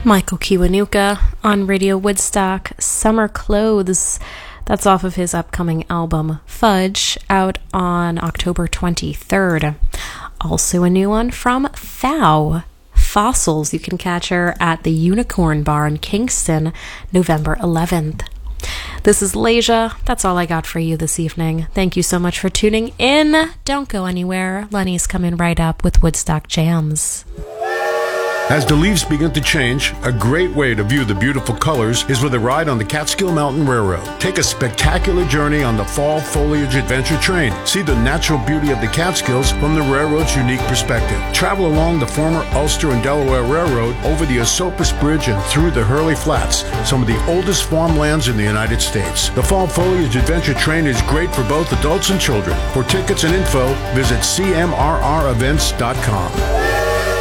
Michael Kiwanuka on Radio Woodstock, Summer Clothes. That's off of his upcoming album Fudge, out on October 23rd. Also a new one from Thou, Fossils. You can catch her at the Unicorn Bar in Kingston, November 11th. This is Leisha. That's all I got for you this evening. Thank you so much for tuning in. Don't go anywhere. Lenny's coming right up with Woodstock Jams. As the leaves begin to change, a great way to view the beautiful colors is with a ride on the Catskill Mountain Railroad. Take a spectacular journey on the Fall Foliage Adventure Train. See the natural beauty of the Catskills from the railroad's unique perspective. Travel along the former Ulster and Delaware Railroad over the Esopus Bridge and through the Hurley Flats, some of the oldest farmlands in the United States. The Fall Foliage Adventure Train is great for both adults and children. For tickets and info, visit cmrrevents.com.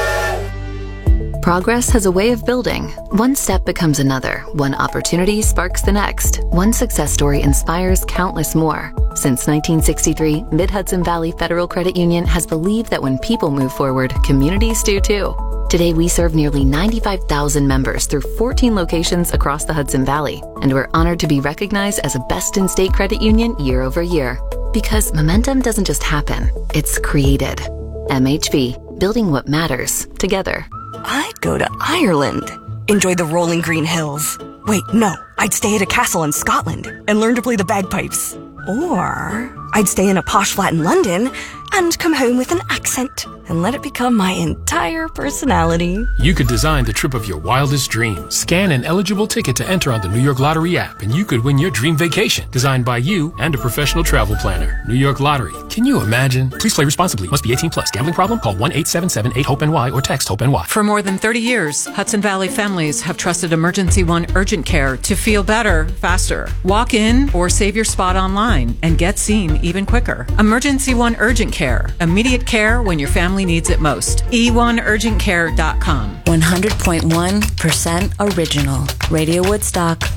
Progress has a way of building. One step becomes another. One opportunity sparks the next. One success story inspires countless more. Since 1963, Mid-Hudson Valley Federal Credit Union has believed that when people move forward, communities do too. Today, we serve nearly 95,000 members through 14 locations across the Hudson Valley, and we're honored to be recognized as a best-in-state credit union year over year. Because momentum doesn't just happen, it's created. MHV, building what matters, together. I'd go to Ireland. Enjoy the rolling green hills. Wait, no. I'd stay at a castle in Scotland and learn to play the bagpipes. Or I'd stay in a posh flat in London and come home with an accent and let it become my entire personality. You could design the trip of your wildest dreams. Scan an eligible ticket to enter on the New York Lottery app, and you could win your dream vacation, designed by you and a professional travel planner. New York Lottery. Can you imagine? Please play responsibly. Must be 18 plus. Gambling problem? Call 1-877-8-HOPE-NY or text HOPE-NY. For more than 30 years, Hudson Valley families have trusted Emergency One Urgent Care to feel better, faster. Walk in or save your spot online and get seen even quicker. Emergency One Urgent Care. Immediate care when your family needs it most. e1urgentcare.com. 100.1% original. Radio Woodstock.